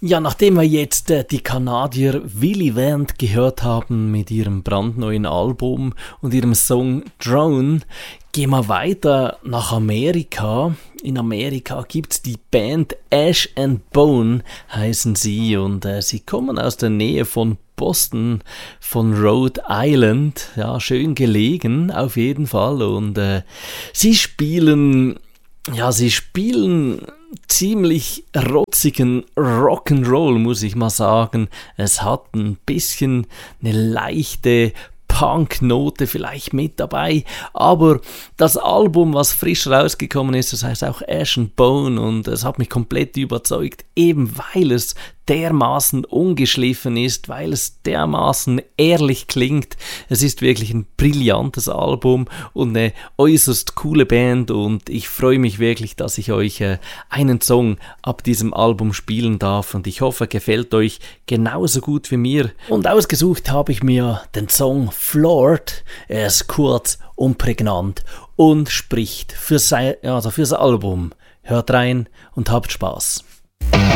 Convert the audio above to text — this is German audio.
Ja, nachdem wir jetzt die Kanadier Willy Vant gehört haben mit ihrem brandneuen Album und ihrem Song Drone, gehen wir weiter nach Amerika. In Amerika gibt's die Band Ash and Bone, heißen sie, und sie kommen aus der Nähe von Boston, von Rhode Island, ja, schön gelegen auf jeden Fall, und sie spielen ziemlich rotzigen Rock'n'Roll, muss ich mal sagen. Es hat ein bisschen eine leichte Punk-Note vielleicht mit dabei, aber das Album, was frisch rausgekommen ist, das heißt auch Ash and Bone, und es hat mich komplett überzeugt, eben weil es dermaßen ungeschliffen ist, weil es dermaßen ehrlich klingt. Es ist wirklich ein brillantes Album und eine äußerst coole Band, und ich freue mich wirklich, dass ich euch einen Song ab diesem Album spielen darf, und ich hoffe, er gefällt euch genauso gut wie mir. Und ausgesucht habe ich mir den Song Floored. Er ist kurz und prägnant und spricht fürs Album. Hört rein und habt Spaß.